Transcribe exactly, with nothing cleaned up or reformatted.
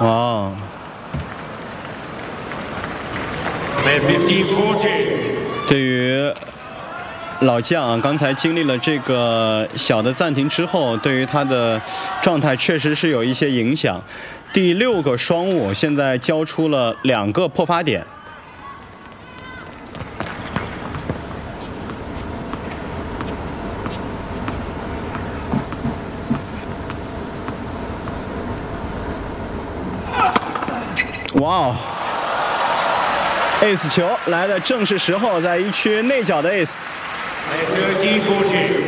哇！ 对于老将啊，刚才经历了这个小的暂停之后，对于他的状态确实是有一些影响。第六个双误，现在交出了两个破发点。哇哦！ ace 球来的正是时候，在一区内角的 ace。